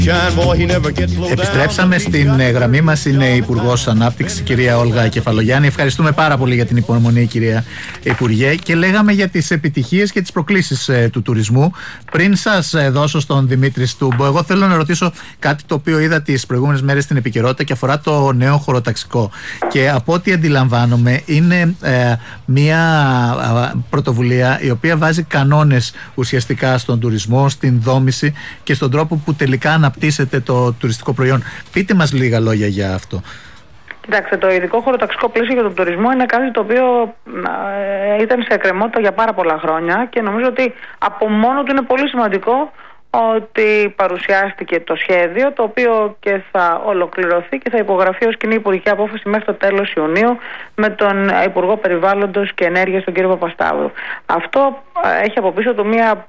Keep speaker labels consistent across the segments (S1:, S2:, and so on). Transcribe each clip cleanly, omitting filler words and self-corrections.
S1: Επιστρέψαμε στην γραμμή μας, είναι η Υπουργός Ανάπτυξης, κυρία Όλγα Κεφαλογιάννη. Ευχαριστούμε πάρα πολύ για την υπομονή, κυρία Υπουργέ. Και λέγαμε για τις επιτυχίες και τις προκλήσεις του τουρισμού. Πριν σας δώσω στον Δημήτρη Στούμπο, εγώ θέλω να ρωτήσω κάτι το οποίο είδα τις προηγούμενες μέρες στην επικαιρότητα και αφορά το νέο χωροταξικό. Και από ό,τι αντιλαμβάνομαι, είναι μια πρωτοβουλία η οποία βάζει κανόνες ουσιαστικά στον τουρισμό, στην δόμηση και στον τρόπο που τελικά αναπτύσσεται το τουριστικό προϊόν. Πείτε μας λίγα λόγια για αυτό.
S2: Κοιτάξτε, το ειδικό χωροταξικό πλαίσιο για τον τουρισμό είναι κάτι το οποίο ήταν σε εκκρεμότητα για πάρα πολλά χρόνια και νομίζω ότι από μόνο του είναι πολύ σημαντικό ότι παρουσιάστηκε το σχέδιο, το οποίο και θα ολοκληρωθεί και θα υπογραφεί ως κοινή υπουργική απόφαση μέχρι το τέλος Ιουνίου με τον Υπουργό Περιβάλλοντος και Ενέργειας, τον κύριο Παπασταύρου. Αυτό έχει από πίσω του μια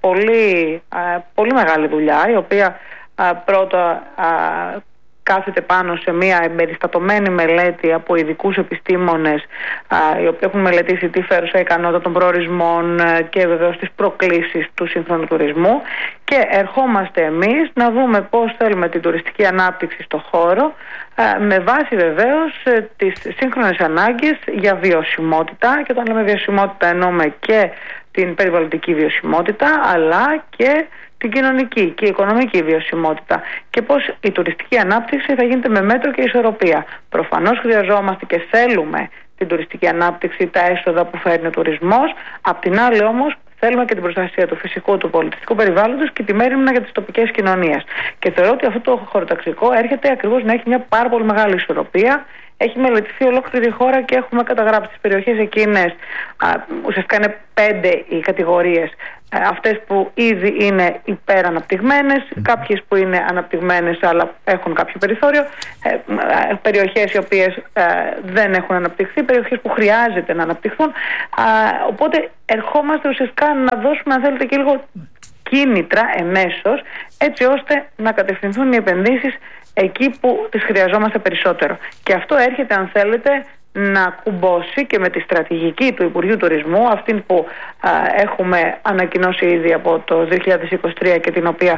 S2: πολύ μεγάλη δουλειά, η οποία πρώτα κάθεται πάνω σε μια εμπεριστατωμένη μελέτη από ειδικούς επιστήμονες οι οποίοι έχουν μελετήσει τη φέρουσα ικανότητα των προορισμών και βεβαίως τις προκλήσεις του σύγχρονου τουρισμού, και ερχόμαστε εμείς να δούμε πώς θέλουμε την τουριστική ανάπτυξη στο χώρο με βάση βεβαίως τις σύγχρονες ανάγκες για βιωσιμότητα, και όταν λέμε βιωσιμότητα εννοούμε και την περιβαλλοντική βιωσιμότητα αλλά και την κοινωνική και οικονομική βιωσιμότητα, και πώς η τουριστική ανάπτυξη θα γίνεται με μέτρο και ισορροπία. Προφανώς χρειαζόμαστε και θέλουμε την τουριστική ανάπτυξη, τα έσοδα που φέρνει ο τουρισμός. Απ' την άλλη όμως θέλουμε και την προστασία του φυσικού, του πολιτιστικού περιβάλλοντος και τη μέριμνα για τις τοπικές κοινωνίες. Και θεωρώ ότι αυτό το χωροταξικό έρχεται ακριβώς να έχει μια πάρα πολύ μεγάλη ισορροπία. Έχει μελετηθεί ολόκληρη η χώρα και έχουμε καταγράψει τις περιοχές εκείνες. Ουσιαστικά είναι 5 οι κατηγορίες. Αυτές που ήδη είναι υπεραναπτυγμένες, κάποιες που είναι αναπτυγμένες αλλά έχουν κάποιο περιθώριο, περιοχές οι οποίες δεν έχουν αναπτυχθεί, περιοχές που χρειάζεται να αναπτυχθούν. Οπότε ερχόμαστε ουσιαστικά να δώσουμε, αν θέλετε, και λίγο κίνητρα εμέσως, έτσι ώστε να κατευθυνθούν οι επενδύσεις εκεί που τις χρειαζόμαστε περισσότερο. Και αυτό έρχεται, αν θέλετε, να κουμπώσει και με τη στρατηγική του Υπουργείου Τουρισμού, αυτήν που έχουμε ανακοινώσει ήδη από το 2023 και την οποία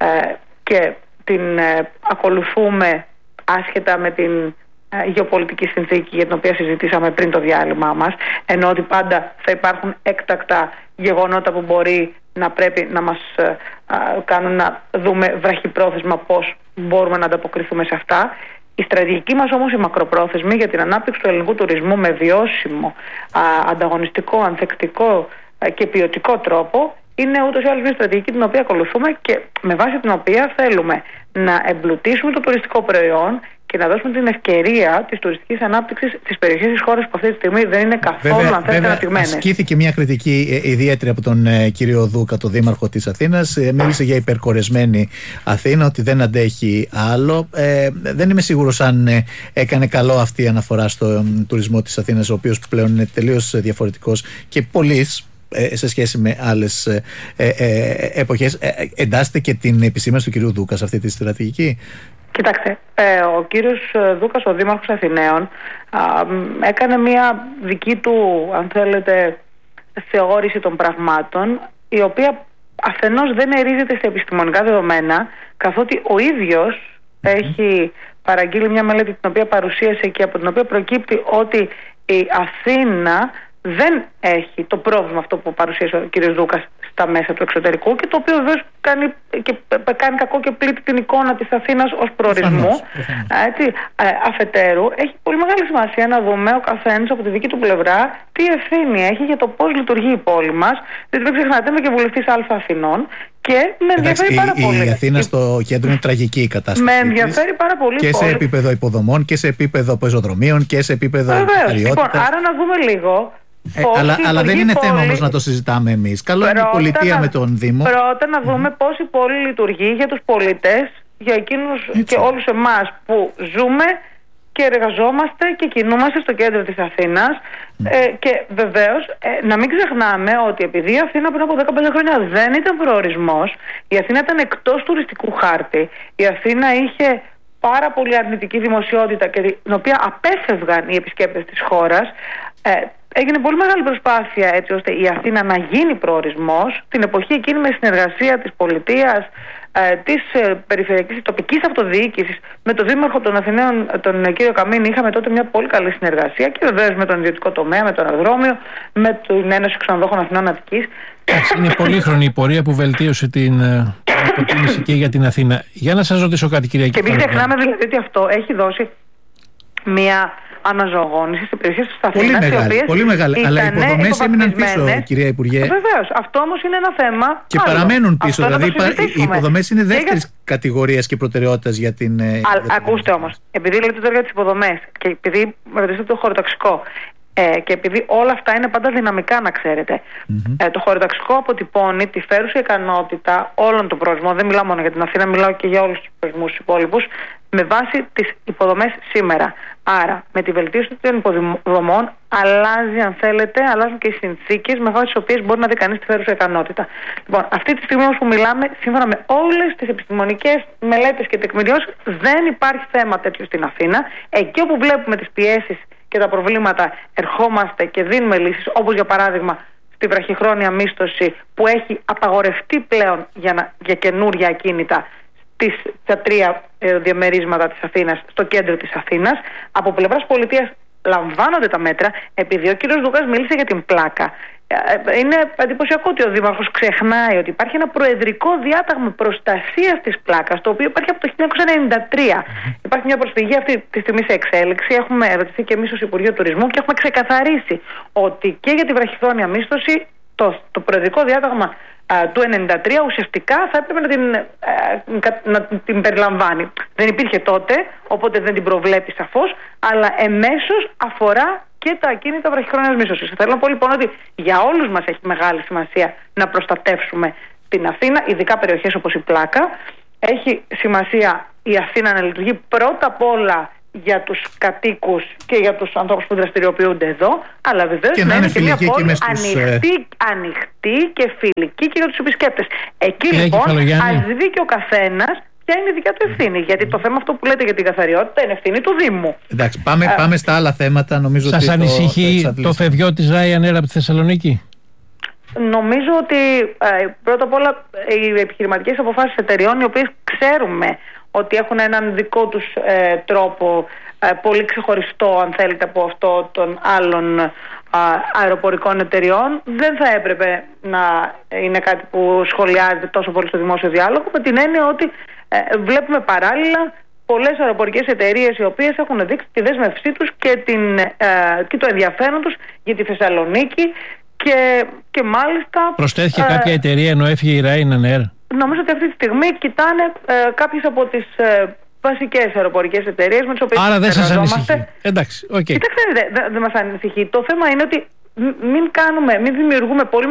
S2: και την ακολουθούμε άσχετα με την γεωπολιτική συνθήκη για την οποία συζητήσαμε πριν το διάλειμμα μας, ενώ ότι πάντα θα υπάρχουν έκτακτα γεγονότα που μπορεί να πρέπει να μας κάνουν να δούμε βραχυπρόθεσμα πώς μπορούμε να ανταποκριθούμε σε αυτά. Η στρατηγική μας όμως, η μακροπρόθεσμη για την ανάπτυξη του ελληνικού τουρισμού με βιώσιμο, ανταγωνιστικό, ανθεκτικό και ποιοτικό τρόπο, είναι ούτως ή άλλως μια στρατηγική την οποία ακολουθούμε και με βάση την οποία θέλουμε να εμπλουτίσουμε το τουριστικό προϊόν και να δώσουμε την ευκαιρία της τουριστικής ανάπτυξης στις περιοχές της χώρας που αυτή τη στιγμή δεν είναι καθόλου αναπτυγμένες.
S1: Ασκήθηκε μια κριτική ιδιαίτερη από τον κύριο Δούκα, τον δήμαρχο της Αθήνας. Μίλησε για υπερκορεσμένη Αθήνα, ότι δεν αντέχει άλλο. Δεν είμαι σίγουρος αν έκανε καλό αυτή η αναφορά στον τουρισμό της Αθήνας, ο οποίος πλέον είναι τελείως διαφορετικός και πολύς σε σχέση με άλλες εποχές. Εντάσσεται και την επισήμανση του κυρίου Δούκα σε αυτή τη στρατηγική.
S2: Κοιτάξτε, ο κύριος Δούκας, ο Δήμαρχος Αθηναίων, έκανε μια δική του, αν θέλετε, θεώρηση των πραγμάτων, η οποία αφενός δεν ερίζεται στα επιστημονικά δεδομένα, καθότι ο ίδιος έχει παραγγείλει μια μελέτη την οποία παρουσίασε και από την οποία προκύπτει ότι η Αθήνα δεν έχει το πρόβλημα αυτό που παρουσίασε ο κ. Δούκας στα μέσα του εξωτερικού, και το οποίο βεβαίως κάνει κακό και πλήττει την εικόνα της Αθήνας ως προορισμού. Αφετέρου, έχει πολύ μεγάλη σημασία να δούμε ο καθένας από τη δική του πλευρά τι ευθύνη έχει για το πώς λειτουργεί η πόλη μας. Δηλαδή, δεν ξεχνάτε, είμαι και βουλευτής Α Αθηνών και με ενδιαφέρει πάρα πολύ.
S1: Η Αθήνα στο κέντρο είναι τραγική η κατάσταση.
S2: Με ενδιαφέρει πάρα πολύ.
S1: Και σε επίπεδο υποδομών και σε επίπεδο πεζοδρομίων και σε επίπεδο
S2: καθαριότητας. Λοιπόν, άρα να δούμε λίγο.
S1: Αλλά δεν είναι θέμα όμως να το συζητάμε εμείς. Καλό είναι η πολιτεία με τον Δήμο.
S2: Πρώτα να δούμε πώς η πόλη λειτουργεί για τους πολίτες, για εκείνους και όλους εμάς που ζούμε και εργαζόμαστε και κινούμαστε στο κέντρο της Αθήνας. Και βεβαίως να μην ξεχνάμε ότι επειδή η Αθήνα πριν από 15 χρόνια δεν ήταν προορισμός, η Αθήνα ήταν εκτός τουριστικού χάρτη, η Αθήνα είχε πάρα πολύ αρνητική δημοσιότητα και την οποία απέφευγαν οι επισκέπτες της χώρας. Έγινε πολύ μεγάλη προσπάθεια έτσι ώστε η Αθήνα να γίνει προορισμός την εποχή εκείνη, με συνεργασία της πολιτείας, της περιφερειακής τοπικής αυτοδιοίκησης με τον Δήμαρχο των Αθηναίων, τον κύριο Καμίνη, είχαμε τότε μια πολύ καλή συνεργασία και βεβαίως με τον ιδιωτικό τομέα, με τον αεροδρόμιο, με την Ένωση Ξενοδόχων Αθηνών Αττικής.
S3: Είναι πολύχρονη η πορεία που βελτίωσε την αποτίμηση και για την Αθήνα. Για να σας ρωτήσω κάτι, κυρία Κεφαλογιάννη.
S2: Και μην ξεχνάμε δηλαδή ότι αυτό έχει δώσει μια αναζωογόνηση σε περιοχές της Αθήνας.
S1: Πολύ μεγάλη. Αλλά οι υποδομές έμειναν πίσω, κυρία Υπουργέ.
S2: Βεβαίως. Αυτό όμως είναι ένα θέμα.
S1: Και άλλο. Παραμένουν πίσω. Αυτό δηλαδή οι υποδομές είναι δεύτερης κατηγορίας και προτεραιότητας για την.
S2: Ακούστε όμως. Επειδή λέτε τώρα για τις υποδομές και επειδή ρωτήσατε το χωροταξικό. Και επειδή όλα αυτά είναι πάντα δυναμικά, να ξέρετε, το χωροταξικό αποτυπώνει τη φέρουσα ικανότητα όλων των προορισμών. Δεν μιλάω μόνο για την Αθήνα, μιλάω και για όλους τους προορισμούς υπόλοιπους, με βάση τις υποδομές σήμερα. Άρα, με τη βελτίωση των υποδομών, αλλάζουν και οι συνθήκες με βάση τις οποίες μπορεί να δει κανείς τη φέρουσα ικανότητα. Λοιπόν, αυτή τη στιγμή όμως που μιλάμε, σύμφωνα με όλες τις επιστημονικές μελέτες και τεκμηριώσεις, δεν υπάρχει θέμα τέτοιο στην Αθήνα. Εκεί όπου βλέπουμε τις πιέσεις και τα προβλήματα, ερχόμαστε και δίνουμε λύσεις, όπως για παράδειγμα στη βραχυχρόνια μίσθωση που έχει απαγορευτεί πλέον για καινούρια ακίνητα στα 3 διαμερίσματα της Αθήνας, στο κέντρο της Αθήνας. Από πλευράς πολιτείας λαμβάνονται τα μέτρα, επειδή ο κύριος Δούκας μίλησε για την πλάκα. Είναι εντυπωσιακό ότι ο Δήμαρχος ξεχνάει ότι υπάρχει ένα προεδρικό διάταγμα προστασίας της πλάκας, το οποίο υπάρχει από το 1993. Υπάρχει μια προσφυγή αυτή τη στιγμή σε εξέλιξη. Έχουμε ερωτηθεί και εμείς ως Υπουργείο Τουρισμού και έχουμε ξεκαθαρίσει ότι και για τη βραχυχρόνια μίσθωση το προεδρικό διάταγμα του 1993 ουσιαστικά θα έπρεπε να την περιλαμβάνει. Δεν υπήρχε τότε, οπότε δεν την προβλέπει σαφώς, αλλά εμέσως αφορά και τα ακίνητα βραχυχρόνιας μίσθωσης. Θέλω να πω λοιπόν ότι για όλους μας έχει μεγάλη σημασία να προστατεύσουμε την Αθήνα, ειδικά περιοχές όπως η Πλάκα. Έχει σημασία η Αθήνα να λειτουργεί πρώτα απ' όλα για τους κατοίκους και για τους ανθρώπους που δραστηριοποιούνται εδώ, αλλά βεβαίως να είναι και μια πόλη ανοιχτή και φιλική και για τους επισκέπτες. Εκεί λοιπόν ας δει και ο καθένας ποια είναι η δικιά του ευθύνη. Γιατί το θέμα αυτό που λέτε για την καθαριότητα είναι ευθύνη του Δήμου. Εντάξει,
S1: πάμε στα άλλα θέματα. Νομίζω
S3: σας ανησυχεί το φευγιό της Ryanair από τη Θεσσαλονίκη?
S2: Νομίζω ότι πρώτα απ' όλα οι επιχειρηματικές αποφάσεις εταιριών, οι οποίες ξέρουμε ότι έχουν έναν δικό τους τρόπο πολύ ξεχωριστό, αν θέλετε, από αυτό των άλλων αεροπορικών εταιριών, δεν θα έπρεπε να είναι κάτι που σχολιάζεται τόσο πολύ στο δημόσιο διάλογο, με την έννοια ότι βλέπουμε παράλληλα πολλές αεροπορικές εταιρείες οι οποίες έχουν δείξει τη δέσμευσή τους και το ενδιαφέρον τους για τη Θεσσαλονίκη και μάλιστα...
S3: Προσθέθηκε κάποια εταιρεία ενώ έφυγε η Ryanair?
S2: Νομίζω ότι αυτή τη στιγμή κοιτάνε κάποιες από τις βασικές αεροπορικές εταιρείες με τις οποίες
S3: άρα δεν σας ανησυχεί? Εντάξει, οκ.
S2: Κοιτάξτε, δεν μας ανησυχεί. Το θέμα είναι ότι μην δημιουργούμε πολύ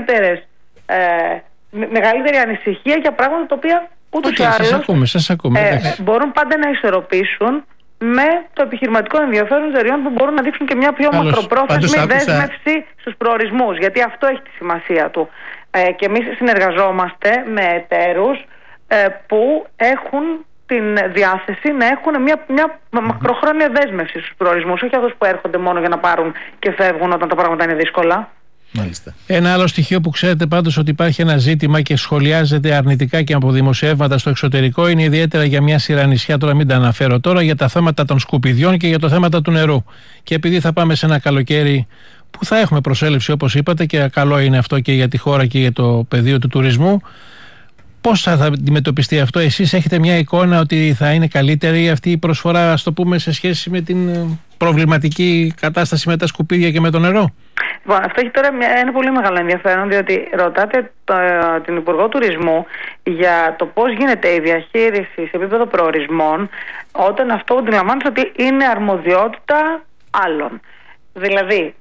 S2: μεγαλύτερη ανησυχία για πράγματα τα οποία ούτως ή άλλως
S3: σας ακούμε,
S2: μπορούν πάντα να ισορροπήσουν με το επιχειρηματικό ενδιαφέρον των εταιρεών που μπορούν να δείξουν και μια πιο μακροπρόθεσμη δέσμευση στους προορισμούς. Γιατί αυτό έχει τη σημασία του. Και εμείς συνεργαζόμαστε με εταίρους που έχουν την διάθεση να έχουν μια μακροχρόνια δέσμευση στους προορισμούς, όχι αυτούς που έρχονται μόνο για να πάρουν και φεύγουν όταν τα πράγματα είναι δύσκολα.
S1: Μάλιστα.
S3: Ένα άλλο στοιχείο που ξέρετε πάντως ότι υπάρχει ένα ζήτημα και σχολιάζεται αρνητικά και από δημοσιεύματα στο εξωτερικό, είναι ιδιαίτερα για μια σειρά νησιά, τώρα μην τα αναφέρω τώρα, για τα θέματα των σκουπιδιών και για το θέματα του νερού. Και επειδή θα πάμε σε ένα καλοκαίρι που θα έχουμε προσέλευση, όπως είπατε, και καλό είναι αυτό και για τη χώρα και για το πεδίο του τουρισμού, πώς θα αντιμετωπιστεί αυτό? Εσείς έχετε μια εικόνα ότι θα είναι καλύτερη αυτή η προσφορά, ας το πούμε, σε σχέση με την προβληματική κατάσταση με τα σκουπίδια και με το νερό?
S2: Λοιπόν, αυτό έχει τώρα ένα πολύ μεγάλο ενδιαφέρον, διότι ρωτάτε την Υπουργό Τουρισμού για το πώς γίνεται η διαχείριση σε επίπεδο προορισμών, όταν αυτό αντιλαμβάνεται ότι είναι αρμοδιότητα άλλων. Δηλαδή,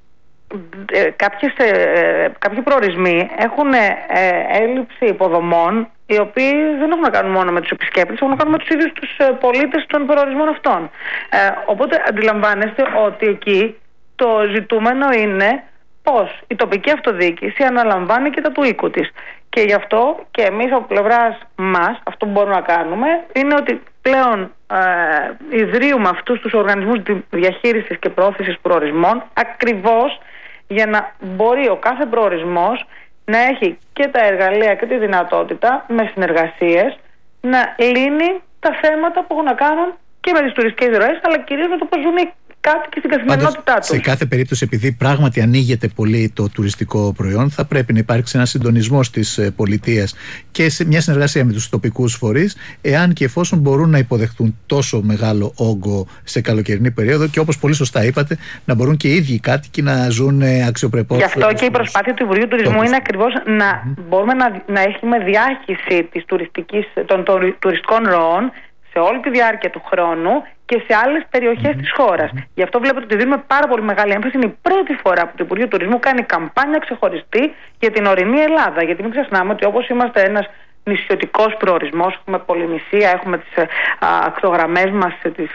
S2: κάποιοι προορισμοί έχουν έλλειψη υποδομών, οι οποίοι δεν έχουν να κάνουν μόνο με τους επισκέπτες, έχουν να κάνουν με τους ίδιους τους πολίτες των προορισμών αυτών. Οπότε αντιλαμβάνεστε ότι εκεί το ζητούμενο είναι πώς η τοπική αυτοδιοίκηση αναλαμβάνει και τα του οίκου της. Και γι' αυτό και εμείς από πλευράς μας, αυτό που μπορούμε να κάνουμε είναι ότι πλέον ιδρύουμε αυτούς τους οργανισμούς διαχείρισης και πρόθεσης προορισμών, ακριβώς για να μπορεί ο κάθε προορισμός να έχει και τα εργαλεία και τη δυνατότητα με συνεργασίες να λύνει τα θέματα που έχουν να κάνουν και με τις τουριστικές ροές, αλλά κυρίως με το πώς ζουν οι κάτοικοι στην καθημερινότητά τους.
S1: Σε κάθε περίπτωση, επειδή πράγματι ανοίγεται πολύ το τουριστικό προϊόν, θα πρέπει να υπάρξει ένας συντονισμός της πολιτείας και σε μια συνεργασία με τους τοπικούς φορείς, εάν και εφόσον μπορούν να υποδεχτούν τόσο μεγάλο όγκο σε καλοκαιρινή περίοδο και όπως πολύ σωστά είπατε, να μπορούν και οι ίδιοι οι κάτοικοι να ζουν αξιοπρεπώς. Γι'
S2: αυτό και η προσπάθεια του Υπουργείου Τουρισμού είναι ακριβώς να μπορούμε να έχουμε διάχυση των τουριστικών ροών σε όλη τη διάρκεια του χρόνου και σε άλλες περιοχές της χώρας. Γι' αυτό βλέπετε ότι δίνουμε πάρα πολύ μεγάλη έμφαση. Είναι η πρώτη φορά που το Υπουργείο Τουρισμού κάνει καμπάνια ξεχωριστή για την ορεινή Ελλάδα. Γιατί μην ξεχνάμε ότι όπως είμαστε ένας νησιωτικός προορισμός, έχουμε πολυνησία, έχουμε τις ακτογραμμές μας,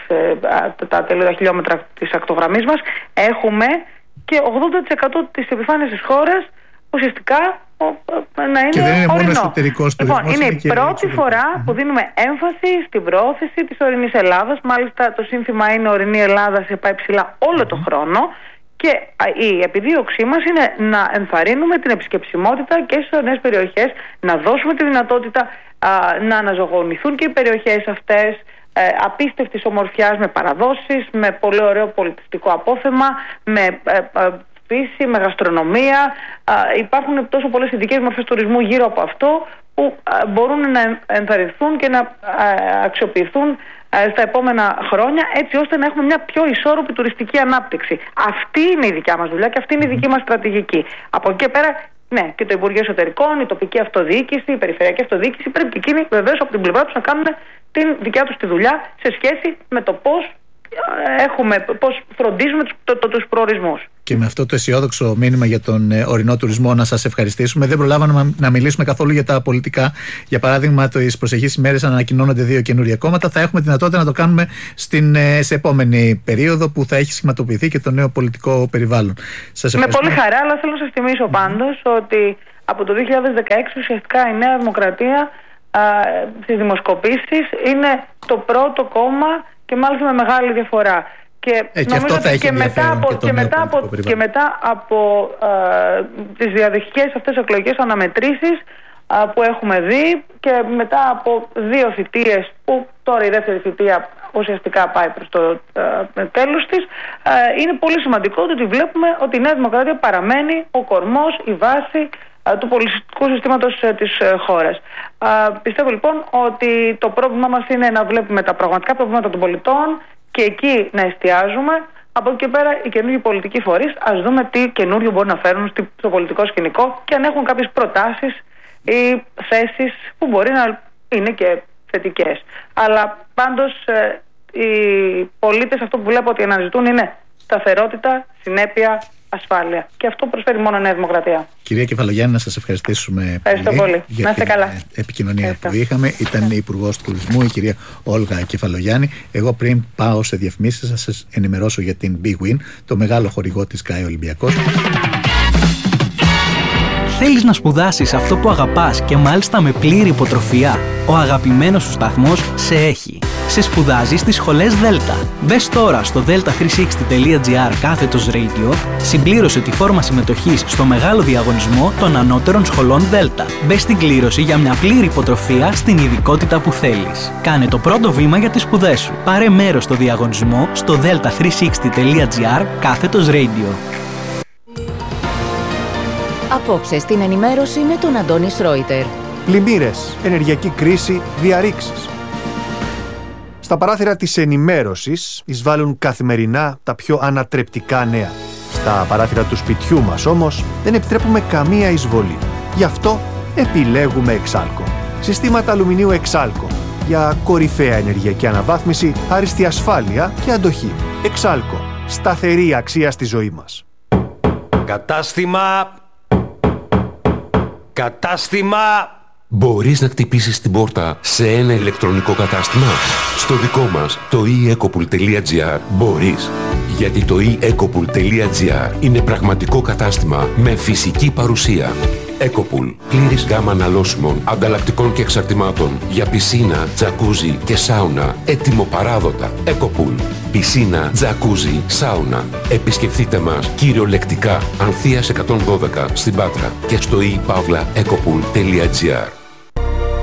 S2: τα τελείωτα χιλιόμετρα της ακτογραμμής μας, έχουμε και 80% της επιφάνειας της χώρας ουσιαστικά να είναι
S1: και δεν είναι
S2: ορεινό.
S1: Μόνο εσωτερικός τουρισμός.
S2: Λοιπόν, είναι η πρώτη φορά που δίνουμε έμφαση στην προώθηση της ορεινής Ελλάδας. Μάλιστα το σύνθημα είναι ορεινή Ελλάδα σε πάει ψηλά όλο τον χρόνο. Και η επιδίωξή μας είναι να ενθαρρύνουμε την επισκεψιμότητα και στις ορεινές περιοχές, να δώσουμε τη δυνατότητα να αναζωογονηθούν και οι περιοχές αυτές απίστευτης ομορφιάς, με παραδόσεις, με πολύ ωραίο πολιτιστικό απόθεμα, με φύση, με γαστρονομία. Υπάρχουν τόσο πολλές ειδικές μορφές τουρισμού γύρω από αυτό που μπορούν να ενθαρρυνθούν και να αξιοποιηθούν στα επόμενα χρόνια, έτσι ώστε να έχουμε μια πιο ισόρροπη τουριστική ανάπτυξη. Αυτή είναι η δικιά μας δουλειά και αυτή είναι η δική μας στρατηγική. Από εκεί και πέρα, ναι, και το Υπουργείο Εσωτερικών, η τοπική αυτοδιοίκηση, η περιφερειακή αυτοδιοίκηση πρέπει και εκείνοι βεβαίως από την πλευρά τους να κάνουν την δικιά τους τη δουλειά σε σχέση με το πώς φροντίζουμε τους προορισμούς.
S1: Και με αυτό το αισιόδοξο μήνυμα για τον ορεινό τουρισμό να σας ευχαριστήσουμε. Δεν προλάβαμε να μιλήσουμε καθόλου για τα πολιτικά. Για παράδειγμα, τις προσεχείς ημέρες ανακοινώνονται 2 καινούργια κόμματα. Θα έχουμε δυνατότητα να το κάνουμε σε επόμενη περίοδο που θα έχει σχηματοποιηθεί και το νέο πολιτικό περιβάλλον. Σας
S2: με πολύ χαρά, αλλά θέλω να σας θυμίσω πάντως ότι από το 2016 ουσιαστικά η Νέα Δημοκρατία στις δημοσκοπήσεις είναι το πρώτο κόμμα και μάλιστα με μεγάλη διαφορά. Και νομίζω ότι και μετά από τις διαδοχικές αυτές εκλογικές αναμετρήσεις που έχουμε δει και μετά από 2 θητείες που τώρα η δεύτερη θητεία ουσιαστικά πάει προς το τέλος της, είναι πολύ σημαντικό ότι βλέπουμε ότι η Νέα Δημοκρατία παραμένει ο κορμός, η βάση του πολιτιστικού συστήματος της χώρας. Πιστεύω λοιπόν ότι το πρόβλημά μας είναι να βλέπουμε τα πραγματικά προβλήματα των πολιτών και εκεί να εστιάζουμε. Από εκεί και πέρα οι καινούργιοι πολιτικοί φορείς ας δούμε τι καινούργιο μπορούν να φέρουν στο πολιτικό σκηνικό και αν έχουν κάποιες προτάσεις ή θέσεις που μπορεί να είναι και θετικές. Αλλά πάντως οι πολίτες αυτό που βλέπω ότι αναζητούν είναι σταθερότητα, συνέπεια, ασφάλεια. Και αυτό προσφέρει μόνο η Νέα Δημοκρατία.
S1: Κυρία Κεφαλογιάννη, να σας ευχαριστήσουμε
S2: πολύ για την
S1: επικοινωνία που είχαμε. Ήταν η Υπουργός του Τουρισμού, η κυρία Όλγα Κεφαλογιάννη. Εγώ πριν πάω σε διαφημίσεις, θα σας ενημερώσω για την Big Win, το μεγάλο χορηγό της ΚΑΕ Ολυμπιακός.
S4: Θέλεις να σπουδάσεις αυτό που αγαπάς και μάλιστα με πλήρη υποτροφία? Ο αγαπημένος σου σταθμός σε έχει. Σε σπουδάζει στις σχολές Δέλτα. Μπες τώρα στο delta360.gr/radio, συμπλήρωσε τη φόρμα συμμετοχής στο μεγάλο διαγωνισμό των ανώτερων σχολών Δέλτα. Μπες στην κλήρωση για μια πλήρη υποτροφία στην ειδικότητα που θέλεις. Κάνε το πρώτο βήμα για τις σπουδές σου. Πάρε μέρος στο διαγωνισμό στο delta360.gr/radio.
S5: Απόψε στην ενημέρωση με τον Αντώνη Σρόιτερ.
S6: Πλημμύρες, ενεργειακή κρίση, διαρρήξεις. Στα παράθυρα της ενημέρωσης εισβάλλουν καθημερινά τα πιο ανατρεπτικά νέα. Στα παράθυρα του σπιτιού μας όμως δεν επιτρέπουμε καμία εισβολή. Γι' αυτό επιλέγουμε Εξάλκο. Συστήματα αλουμινίου Εξάλκο για κορυφαία ενεργειακή αναβάθμιση, άριστη ασφάλεια και αντοχή. Εξάλκο. Σταθερή αξία στη ζωή μας.
S7: Κατάστημα! Μπορείς να χτυπήσεις την πόρτα σε ένα ηλεκτρονικό κατάστημα? Στο δικό μας, το eEcopool.gr, μπορείς. Γιατί το eEcopool.gr είναι πραγματικό κατάστημα με φυσική παρουσία. Ecopool. Πλήρης γκάμα αναλώσιμων, ανταλλακτικών και εξαρτημάτων για πισίνα, τζακούζι και σάουνα. Έτοιμο παράδοτα. Ecopool. Πισίνα, τζακούζι, σάουνα. Επισκεφτείτε μας κυριολεκτικά. Ανθείας 112 στην Πάτρα και στο ePavlaEcopool.gr.